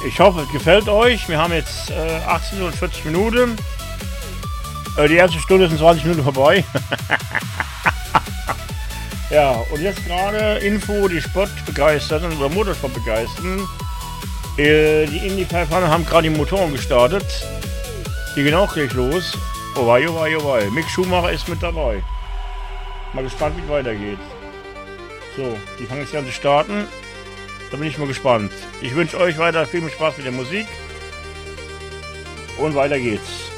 Ich hoffe, es gefällt euch. Wir haben jetzt 18 und 40 Minuten. Die erste Stunde sind 20 Minuten vorbei. Ja, und jetzt gerade Info, die Sportbegeisterten oder Motorsportbegeisterten. Die Indycar-Fahrer haben gerade die Motoren gestartet. Die gehen auch gleich los. Oh wei, oh wei, oh wei. Mick Schumacher ist mit dabei. Mal gespannt, wie es weitergeht. So, die fangen jetzt an zu starten. Da bin ich mal gespannt. Ich wünsche euch weiter viel Spaß mit der Musik. Und weiter geht's.